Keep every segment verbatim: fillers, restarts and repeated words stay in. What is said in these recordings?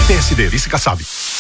P S D, vice Kassab.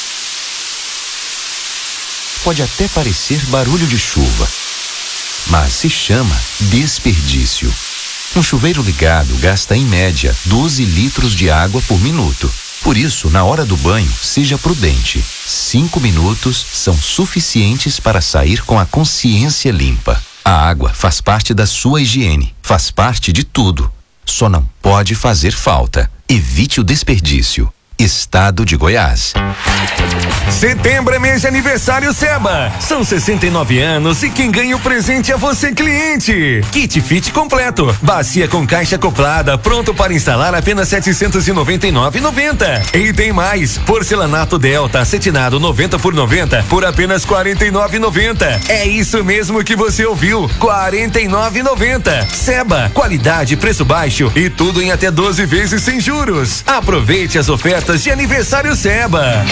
Pode até parecer barulho de chuva, mas se chama desperdício. Um chuveiro ligado gasta, em média, doze litros de água por minuto. Por isso, na hora do banho, seja prudente. Cinco minutos são suficientes para sair com a consciência limpa. A água faz parte da sua higiene, faz parte de tudo. Só não pode fazer falta. Evite o desperdício. Estado de Goiás. Setembro é mês de aniversário Seba. São sessenta e nove anos e quem ganha o presente é você, cliente. Kit Fit completo, bacia com caixa acoplada, pronto para instalar, apenas setecentos e noventa e nove reais e noventa centavos. E tem mais, porcelanato Delta acetinado noventa por noventa por apenas quarenta e nove reais e noventa centavos. É isso mesmo que você ouviu, quarenta e nove reais e noventa centavos. Seba, qualidade, preço baixo e tudo em até doze vezes sem juros. Aproveite as ofertas de aniversário Seba.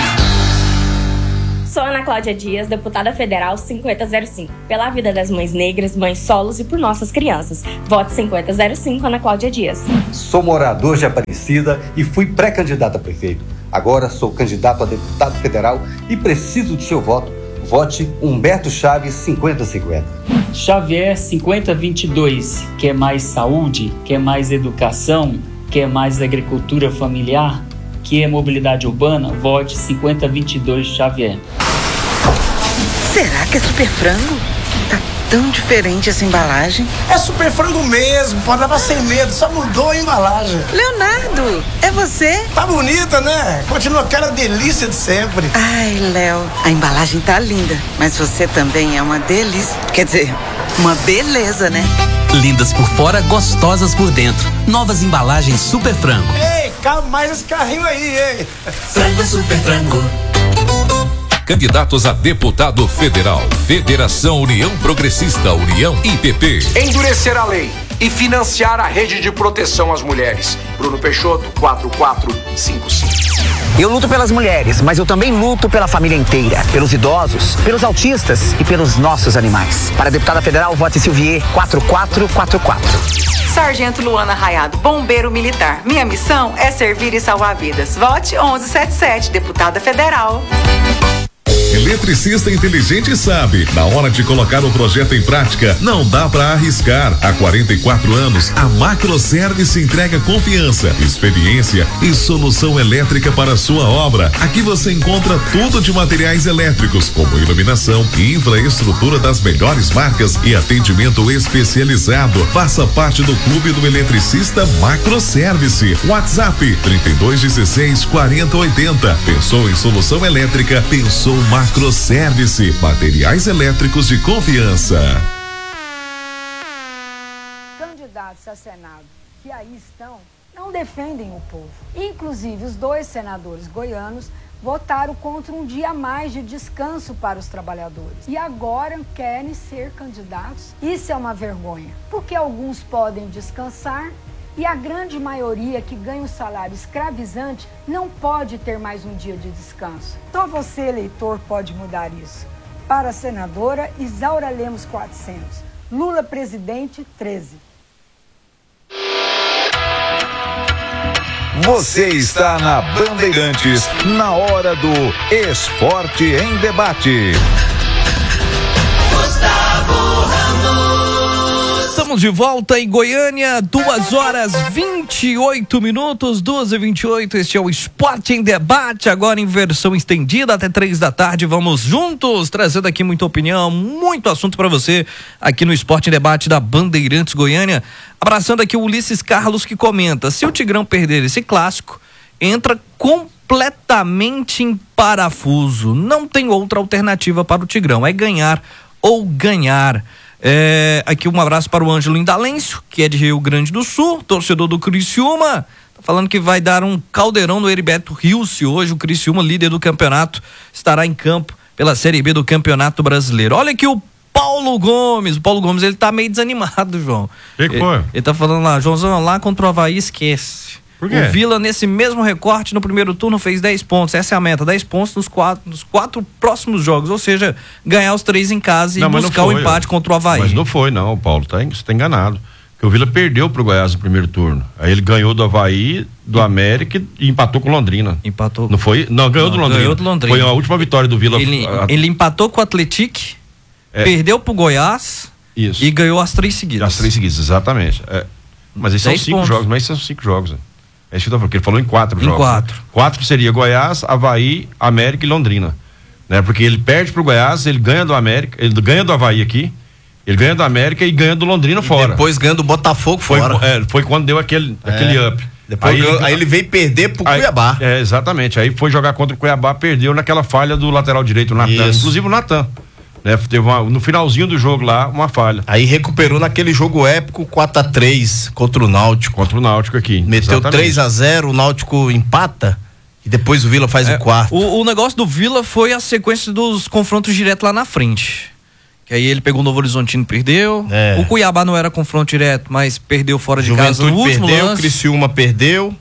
Sou Ana Cláudia Dias, deputada federal cinquenta zero cinco. Pela vida das mães negras, mães solos e por nossas crianças. Vote cinquenta zero cinco, Ana Cláudia Dias. Sou morador de Aparecida e fui pré-candidato a prefeito. Agora sou candidato a deputado federal e preciso do seu voto. Vote Humberto Chaves cinquenta cinquenta. Xavier cinquenta vinte e dois. Quer mais saúde? Quer mais educação? Quer mais agricultura familiar? Que é mobilidade urbana, vote cinquenta vinte e dois Xavier. Será que é super frango? Tá tão diferente essa embalagem. É super frango mesmo, pode levar sem medo, só mudou a embalagem. Leonardo, é você? Tá bonita, né? Continua aquela delícia de sempre. Ai, Léo, a embalagem tá linda, mas você também é uma delícia. Quer dizer, uma beleza, né? Lindas por fora, gostosas por dentro. Novas embalagens Super Frango. Ei, calma mais esse carrinho aí, hein? Frango Super Frango. Candidatos a deputado federal. Federação União Progressista, União I P P. Endurecer a lei e financiar a rede de proteção às mulheres. Bruno Peixoto, quatro quatro cinco cinco. Eu luto pelas mulheres, mas eu também luto pela família inteira, pelos idosos, pelos autistas e pelos nossos animais. Para a deputada federal, vote Silvier quatro quatro quatro quatro. Sargento Luana Raiado, bombeiro militar. Minha missão é servir e salvar vidas. Vote onze setenta e sete, deputada federal. Eletricista inteligente sabe, na hora de colocar o projeto em prática, não dá para arriscar. Há quarenta e quatro anos, a Macroservice entrega confiança, experiência e solução elétrica para a sua obra. Aqui você encontra tudo de materiais elétricos, como iluminação e infraestrutura das melhores marcas e atendimento especializado. Faça parte do clube do eletricista Macroservice. WhatsApp trinta e dois dezesseis quarenta oitenta. Pensou em solução elétrica? Pensou Macroservice, materiais elétricos de confiança. Candidatos a Senado que aí estão não defendem o povo. Inclusive, os dois senadores goianos votaram contra um dia a mais de descanso para os trabalhadores. E agora querem ser candidatos. Isso é uma vergonha, porque alguns podem descansar e a grande maioria que ganha um salário escravizante não pode ter mais um dia de descanso. Só você, eleitor, pode mudar isso. Para a senadora Isaura Lemos quatrocentos. Lula presidente treze. Você está na Bandeirantes, na hora do Esporte em Debate. Gustavo Ramos. Estamos de volta em Goiânia, duas horas vinte e oito minutos, duas e vinte e oito. Este é o Esporte em Debate, agora em versão estendida até três da tarde. Vamos juntos, trazendo aqui muita opinião, muito assunto para você aqui no Esporte em Debate da Bandeirantes Goiânia. Abraçando aqui o Ulisses Carlos, que comenta: se o Tigrão perder esse clássico, entra completamente em parafuso. Não tem outra alternativa para o Tigrão, é ganhar ou ganhar. É, aqui um abraço para o Ângelo Indalêncio, que é de Rio Grande do Sul, torcedor do Criciúma. Tá falando que vai dar um caldeirão no Heriberto Rilse hoje. O Criciúma, líder do campeonato, estará em campo pela Série B do Campeonato Brasileiro. Olha aqui o Paulo Gomes. O Paulo Gomes, ele tá meio desanimado, João. Que que foi? Ele, ele tá falando lá, Joãozão, lá contra o Avaí, esquece. Por quê? O Vila, nesse mesmo recorte, no primeiro turno, fez dez pontos. Essa é a meta, dez pontos nos quatro, nos quatro próximos jogos. Ou seja, ganhar os três em casa e não, buscar o empate contra o Avaí. Mas não foi, não. O Paulo tá, você tá enganado. que o Vila perdeu pro Goiás no primeiro turno. Aí ele ganhou do Avaí, do América e empatou com Londrina. Empatou. Não foi? Não, ganhou, não, do, Londrina. ganhou do Londrina. Foi a última vitória do Vila. Ele, a, ele empatou com o Atlético, é. perdeu pro Goiás Isso. e ganhou as três seguidas. As três seguidas, exatamente. É. Mas esses são cinco pontos. jogos, mas esses são cinco jogos. Né? É isso que eu tô falando, porque ele falou em quatro em jogos. Quatro. Né? Quatro seria Goiás, Avaí, América e Londrina. Né? Porque ele perde pro Goiás, ele ganha do América, ele ganha do Avaí aqui, ele ganha do América e ganha do Londrina e fora. Depois ganha do Botafogo foi, fora. É, foi quando deu aquele, é. aquele up. Depois aí, ganhou, aí ele veio perder pro aí, Cuiabá. É, exatamente. Aí foi jogar contra o Cuiabá, perdeu naquela falha do lateral direito, o Natan. Inclusive o Natan. Né? Teve uma, no finalzinho do jogo lá, uma falha. Aí recuperou naquele jogo épico quatro a três contra o Náutico. Contra o Náutico aqui. Meteu exatamente. três a zero, o Náutico empata. E depois o Vila faz é, o quarto. O, o negócio do Vila foi a sequência dos confrontos diretos lá na frente. Que aí ele pegou o Novo Horizontino e perdeu. É. O Cuiabá não era confronto direto, mas perdeu fora de Juventude casa no último perdeu, lance. Criciúma perdeu.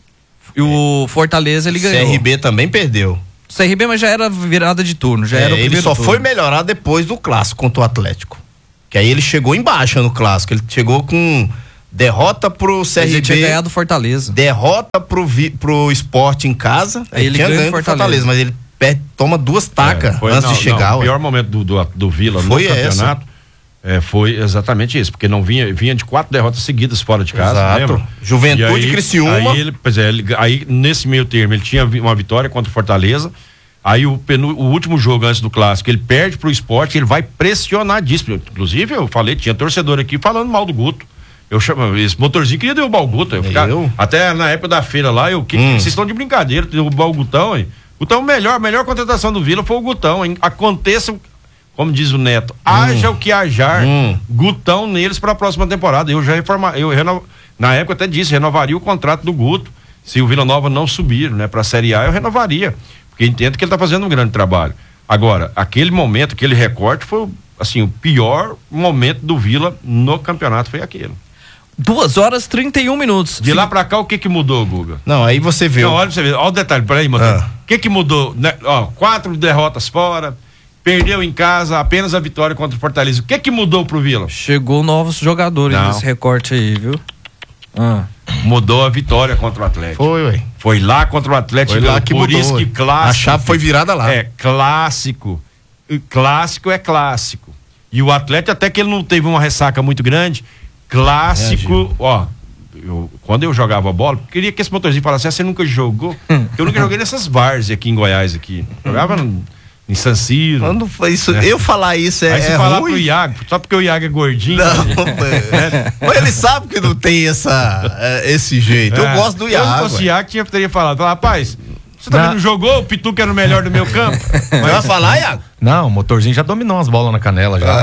E o Fortaleza ele ganhou. C R B também perdeu. C R B, mas já era virada de turno. Já é, era o ele só turno. foi melhorar depois do clássico contra o Atlético. Que aí ele chegou em baixa no clássico. Ele chegou com derrota pro C R B. Ele tinha ganhado Fortaleza. Derrota pro, vi, pro Sport em casa. Aí ele tinha ganhou ganho Fortaleza. Fortaleza, mas ele perde, toma duas tacas é, antes não, de chegar. Não, o pior momento do, do, do Vila foi no campeonato é, foi exatamente isso, porque não vinha, vinha de quatro derrotas seguidas fora de casa. Exato. Lembra? Juventude e Criciúma. Aí, ele, pois é, ele, aí nesse meio termo ele tinha uma vitória contra o Fortaleza. Aí o, penu, o último jogo antes do clássico, ele perde pro Sport, ele vai pressionadíssimo. Inclusive, eu falei, tinha torcedor aqui falando mal do Guto. Eu chamo, esse motorzinho queria derrubar o Guto. Eu ficava, eu? Até na época da feira lá, eu, que, hum. vocês estão de brincadeira, derrubar o Gutão, hein? Gutão, melhor, melhor contratação do Vila foi o Gutão, hein? Aconteça, como diz o Neto, hum. haja o que hajar, hum. Gutão neles para a próxima temporada. Eu já reforma, eu renov, na época até disse, renovaria o contrato do Guto. Se o Vila Nova não subir, né, para a Série A, eu renovaria. Porque entendo que ele está fazendo um grande trabalho. Agora, aquele momento, aquele recorte foi, assim, o pior momento do Vila no campeonato foi aquele. Duas horas e trinta e um minutos. De Sim. lá pra cá, o que que mudou, Guga? Não, aí você vê. Não, olha pra você ver. Olha o detalhe, peraí, motor. Ah. O que que mudou? Né? Ó, quatro derrotas fora, perdeu em casa, apenas a vitória contra o Fortaleza. O que que mudou pro Vila? Chegou novos jogadores Não. nesse recorte aí, viu? Ah. Mudou a vitória contra o Atlético. Foi, ué. Foi lá contra o Atlético. Foi lá que por mudou, isso que clássico. A chave foi virada lá. É, clássico. Clássico é clássico. E o Atlético, até que ele não teve uma ressaca muito grande, clássico, é, ó. Eu, quando eu jogava bola, queria que esse motorzinho falasse, ah, você nunca jogou? Eu nunca joguei nessas várzeas aqui em Goiás aqui. Jogava no, em San Siro. Quando foi isso, né? Eu falar isso é Aí você é falar ruim? pro Iago, só porque o Iago é gordinho. Não, né? Mas ele sabe que não tem essa, esse jeito. Eu é. gosto do Iago. Se fosse o Iago, tinha, teria falado, rapaz, você também não. não jogou? O Pitu que era o melhor do meu campo? Mas vai falar, Iago? Não, o motorzinho já dominou umas bolas na canela já.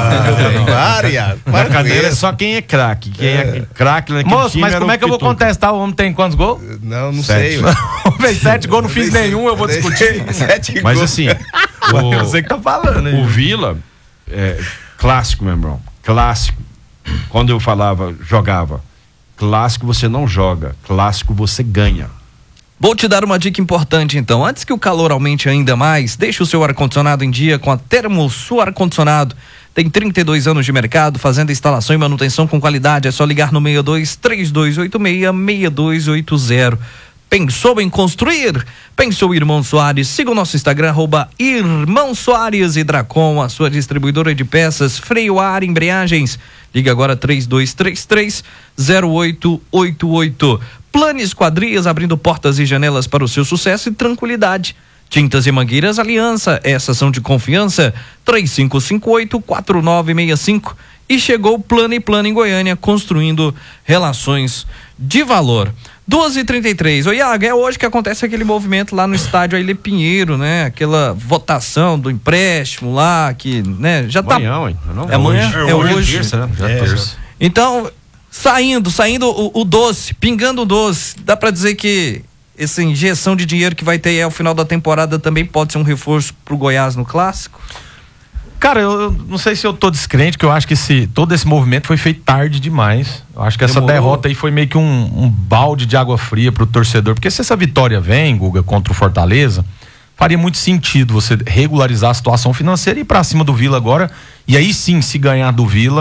Ah, claro, Iago. Na canela é só quem é craque. Quem é, é craque naquele Moço, mas como é que eu vou contestar? O homem tem quantos gols? Não, não sete. sei. Fez sete gols, não fiz nenhum, eu vou discutir. Sete mas gols. assim, o, eu sei que tá falando. Hein? O Vila, é, clássico, meu irmão. Clássico. Quando eu falava, jogava. Clássico você não joga. Clássico você ganha. Vou te dar uma dica importante então. Antes que o calor aumente ainda mais, deixe o seu ar-condicionado em dia com a Termosul Ar-Condicionado. Tem trinta e dois anos de mercado, fazendo instalação e manutenção com qualidade. É só ligar no seis dois, três dois oito seis, seis dois oito zero. Pensou em construir? Pensou Irmão Soares. Siga o nosso Instagram, arroba Irmão Soares Hidracom, a sua distribuidora de peças, freio a ar, embreagens. Liga agora três dois três três, zero oito oito oito. Plano Esquadrias, abrindo portas e janelas para o seu sucesso e tranquilidade. Tintas e Mangueiras Aliança, essas são de confiança. três cinco cinco oito, quatro nove seis cinco. E chegou Plano e Plano em Goiânia, construindo relações de valor. doze e trinta e três. Ô Iago, é hoje que acontece aquele movimento lá no estádio Ailê Pinheiro, né? Aquela votação do empréstimo lá, que, né? Já tá. Amanhã, hein? Não, é amanhã? É, é hoje. hoje. É terça, né? Já é. terça. Então, saindo, saindo o, o doce, pingando o doce, dá pra dizer que essa injeção de dinheiro que vai ter aí ao final da temporada também pode ser um reforço pro Goiás no Clássico? Cara, eu, eu não sei se eu tô descrente, que eu acho que esse, todo esse movimento foi feito tarde demais. Eu acho que Demorou. essa derrota aí foi meio que um, um balde de água fria pro torcedor, porque se essa vitória vem, Guga, contra o Fortaleza, faria muito sentido você regularizar a situação financeira e ir pra cima do Vila agora, e aí sim, se ganhar do Vila,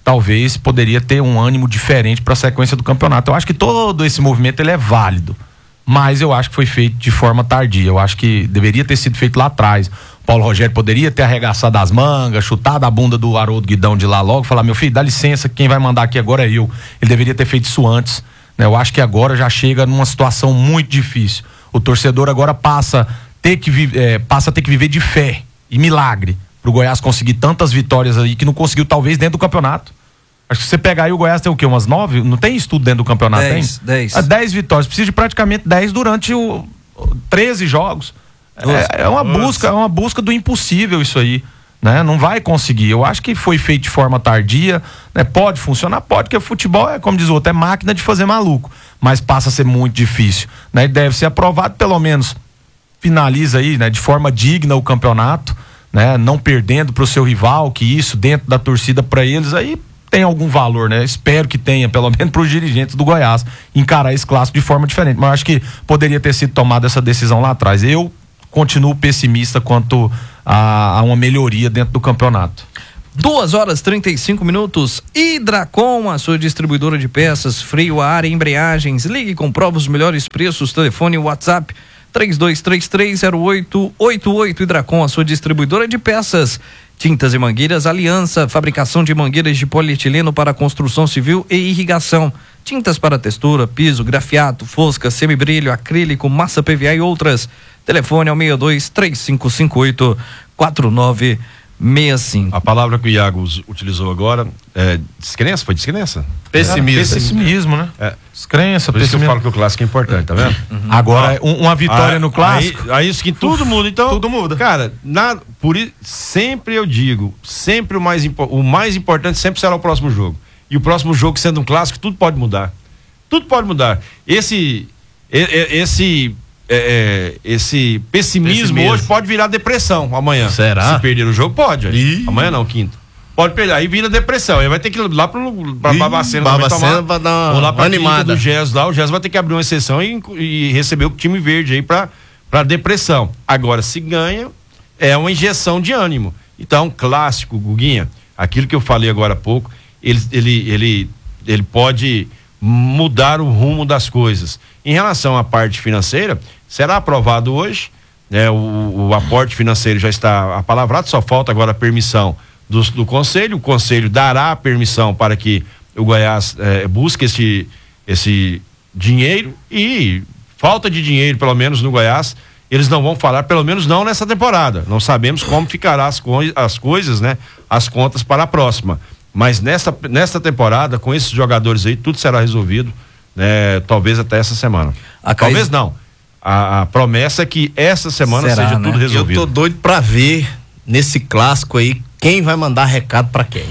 talvez poderia ter um ânimo diferente para a sequência do campeonato. Eu acho que todo esse movimento ele é válido, mas eu acho que foi feito de forma tardia. Eu acho que deveria ter sido feito lá atrás. Paulo Rogério poderia ter arregaçado as mangas, chutado a bunda do Haroldo Guidão de lá logo, falar: meu filho, dá licença, quem vai mandar aqui agora é eu. Ele deveria ter feito isso antes, né? Eu acho que agora já chega numa situação muito difícil. O torcedor agora passa, ter que, é, passa a ter que viver de fé e milagre pro Goiás conseguir tantas vitórias aí que não conseguiu talvez dentro do campeonato. Acho que você pegar aí, o Goiás tem o quê? Umas nove? Não tem estudo dentro do campeonato, dez, tem? dez. Ah, dez vitórias. Precisa de praticamente dez durante o, o treze jogos. É, é uma busca, é uma busca do impossível isso aí, né? Não vai conseguir. Eu acho que foi feito de forma tardia, né? Pode funcionar, pode, porque futebol é, como diz o outro, é máquina de fazer maluco, mas passa a ser muito difícil, né? Deve ser aprovado, pelo menos finaliza aí, né? De forma digna o campeonato, né? Não perdendo pro seu rival, que isso dentro da torcida para eles aí tem algum valor, né? Espero que tenha, pelo menos para os dirigentes do Goiás, encarar esse clássico de forma diferente, mas eu acho que poderia ter sido tomada essa decisão lá atrás. Eu continuo pessimista quanto a, a uma melhoria dentro do campeonato. duas horas e trinta e cinco minutos. Hidracom, a sua distribuidora de peças, freio a ar e embreagens. Ligue e comprova os melhores preços. Telefone e WhatsApp três dois três três zero oito oito oito. Hidracom, a sua distribuidora de peças. Tintas e mangueiras Aliança, fabricação de mangueiras de polietileno para construção civil e irrigação. Tintas para textura, piso, grafiato, fosca, semibrilho, acrílico, massa P V A e outras. Telefone é o seis dois três cinco cinco oito quatro nove seis cinco. A palavra que o Iago utilizou agora é descrença, foi descrença? Pessimismo. É, pessimismo, né? É. Descrença, Por isso pessimismo. que eu falo que o clássico é importante, tá vendo? Uhum. Agora, um, uma vitória ah, no clássico. Aí, aí isso que tudo muda, então. Tudo muda. Cara, na, por isso, sempre eu digo, sempre o mais, o mais importante sempre será o próximo jogo. E o próximo jogo sendo um clássico, tudo pode mudar. Tudo pode mudar. Esse, esse, é, esse pessimismo, pessimismo hoje pode virar depressão amanhã. Será? Se perder o jogo, pode. Ih. Amanhã não, quinto. Pode perder, aí vira depressão. Aí vai ter que ir lá pro pra Babacena, Babacena pra dar uma ou lá pra animada do Gés lá. O Gés vai ter que abrir uma exceção e, e receber o time verde aí pra, pra depressão. Agora, se ganha, é uma injeção de ânimo. Então, clássico, Guguinha, aquilo que eu falei agora há pouco, ele, ele, ele, ele pode mudar o rumo das coisas. Em relação à parte financeira, será aprovado hoje, né? O, o aporte financeiro já está apalavrado, só falta agora a permissão do, do Conselho. O Conselho dará a permissão para que o Goiás eh, busque esse, esse dinheiro, e falta de dinheiro, pelo menos no Goiás, eles não vão falar, pelo menos não nessa temporada. Não sabemos como ficará as, co as coisas, né? As contas para a próxima. Mas nesta, nesta temporada, com esses jogadores aí, tudo será resolvido, né? Talvez até essa semana. A Talvez não. A, a promessa é que essa semana será, seja né? tudo resolvido. Eu tô doido pra ver nesse clássico aí quem vai mandar recado pra quem.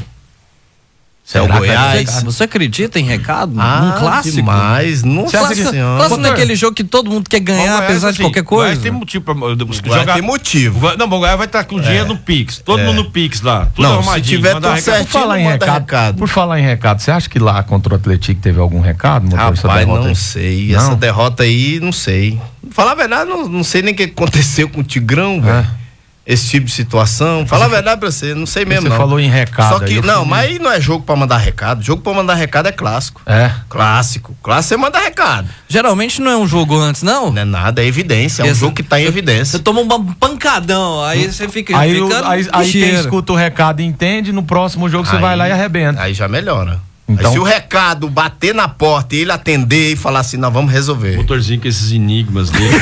Se é o Goiás. Você, você acredita em recado? Ah, num clássico? Demais. Não clássico, clássico não é aquele jogo que todo mundo quer ganhar, Goiás, apesar assim, de qualquer coisa. Goiás tem motivo pra Goiás jogar. Tem motivo. Não, o Goiás vai estar com o dinheiro é. no Pix. Todo É. mundo no Pix lá. Tudo não, arrumadinho. Se tiver tudo certinho, por falar em recado, recado. Por falar em recado, você acha que lá contra o Atlético teve algum recado? Rapaz, não aí? sei. Não? Essa derrota aí, não sei. Falar a verdade, não, não sei nem o que aconteceu com o Tigrão, velho. É. Esse tipo de situação. Fala a verdade pra você, não sei mesmo. Você não. falou em recado. Só que, não, mas aí não é jogo pra mandar recado. Jogo pra mandar recado é clássico. É. Clássico. Clássico você manda recado. Geralmente não é um jogo antes, não? Não é nada, é evidência. É um Esse, jogo que tá em evidência. Você toma um pancadão, aí você fica. Aí, fica aí, aí quem escuta o recado entende, no próximo jogo você aí, vai lá e arrebenta. Aí já melhora. Então, aí se o recado bater na porta e ele atender e falar assim, nós vamos resolver. Motorzinho com esses enigmas dele.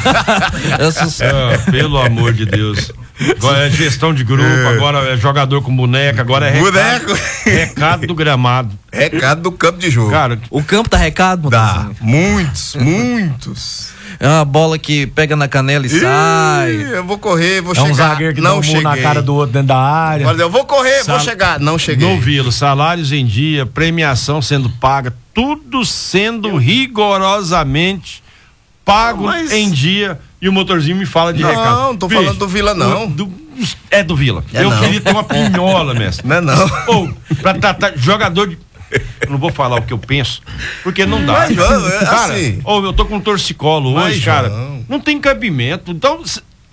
é, pelo amor de Deus. Agora é gestão de grupo, é. agora é jogador com boneca, agora é recado, Boneco. recado do gramado. Recado do campo de jogo. Cara, o campo tá recado? Dá, muitos, muitos. É uma bola que pega na canela e Ih, sai. Eu vou correr, vou é chegar. É um zagueiro que não cheguei. na cara do outro dentro da área. Eu vou correr, Sal... vou chegar. Não cheguei. No Vila, salários em dia, premiação sendo paga, tudo sendo Eu... rigorosamente pago não, mas... em dia. E o motorzinho me fala de não, recado. Não, não tô Bicho, falando do Vila, não. Do, é do Vila. É eu não. queria ter uma pinhola, mestre. Não é não. Ou, pra tratar jogador de. Eu não vou falar o que eu penso, porque não dá. Mas, cara, assim, ou eu tô com um torcicolo hoje, cara. Não. não tem cabimento. Então,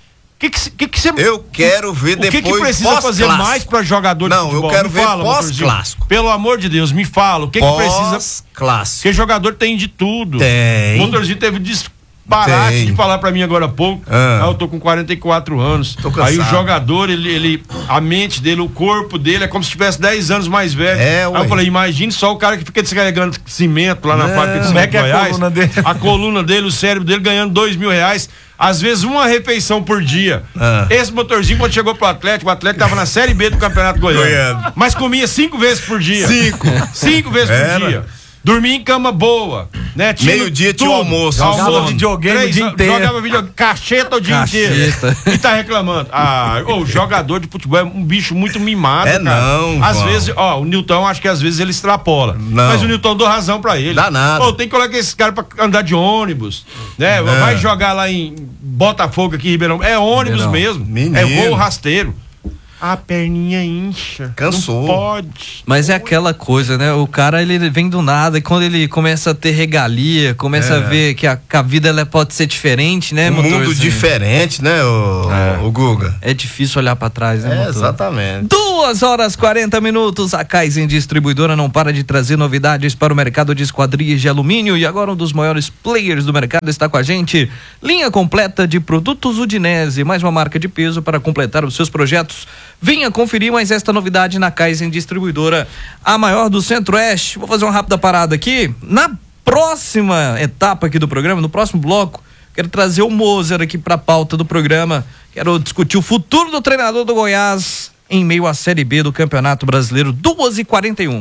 que que, que, que você... Eu quero ver o depois. O que, que precisa fazer mais pra jogador de Não, futebol? eu quero me ver fala, pós-clássico. Pelo amor de Deus, me fala. O que, que precisa. Pós-clássico. Porque jogador tem de tudo. Tem. O Motorzinho teve disparate Tem. de falar pra mim agora há pouco. Ah. Ah, eu tô com quarenta e quatro anos. Tô cansado. Aí o jogador, ele, ele. A mente dele, o corpo dele é como se tivesse dez anos mais velho. É, Aí ué. eu falei, imagine só o cara que fica descarregando cimento lá na Não, fábrica de como é cimento que é a Goiás. coluna dele? A coluna dele, o cérebro dele ganhando dois mil reais. Às vezes uma refeição por dia. Ah. Esse Motorzinho, quando chegou pro Atlético, o Atlético tava na Série B do Campeonato Goiano. Goiano. Mas comia cinco vezes por dia. Cinco. Cinco vezes Era. por dia. Dormia em cama boa, né? Tinha Meio-dia tinha o tudo. almoço. Jogava videogame Três o dia horas, inteiro. Jogava videogame, cacheta o dia Cacheta. inteiro. E tá reclamando. Ah, ô, jogador de futebol é um bicho muito mimado, É cara. não, Às João. vezes, ó, o Nilton, acho que às vezes ele extrapola. Não. Mas o Nilton dou razão pra ele. Dá nada. Ô, tem que colocar esse cara pra andar de ônibus, né? Vai jogar lá em Botafogo aqui em Ribeirão. É ônibus Ribeirão. mesmo. Menino. É voo rasteiro. A perninha incha. Cansou. Não pode. Mas é aquela coisa, né? O cara, ele vem do nada e quando ele começa a ter regalia, começa É. a ver que a, que a vida ela pode ser diferente, né, Um mundo Motorzinho? diferente, né, o, É. o Guga? É difícil olhar pra trás, né, É, Motor? exatamente. Duas horas quarenta minutos. A Kaizen Distribuidora não para de trazer novidades para o mercado de esquadrias de alumínio e agora um dos maiores players do mercado está com a gente. Linha completa de produtos Udinese, mais uma marca de peso para completar os seus projetos. Venha conferir mais esta novidade na Kaizen Distribuidora, a maior do Centro-Oeste. Vou fazer uma rápida parada aqui. Na próxima etapa aqui do programa, no próximo bloco, quero trazer o Moser aqui para a pauta do programa. Quero discutir o futuro do treinador do Goiás em meio à Série B do Campeonato Brasileiro, duas e quarenta e um.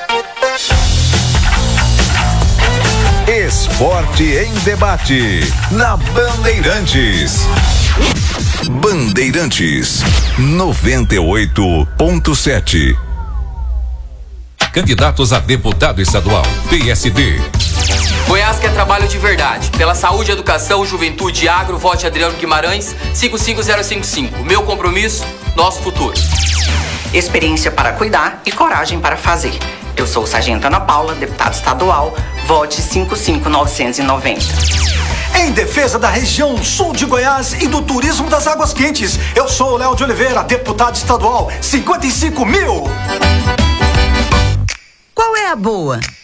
Esporte em debate na Bandeirantes. Bandeirantes noventa e oito ponto sete. Candidatos a deputado estadual, P S D. Goiás quer trabalho de verdade. Pela saúde, educação, juventude e agro, vote Adriano Guimarães, cinco cinco zero cinco cinco. Meu compromisso, nosso futuro. Experiência para cuidar e coragem para fazer. Eu sou o Sargento Ana Paula, deputada estadual, vote cinco cinco nove nove zero. Em defesa da região sul de Goiás e do turismo das águas quentes, eu sou o Léo de Oliveira, deputado estadual, cinquenta e cinco mil. Qual é a boa?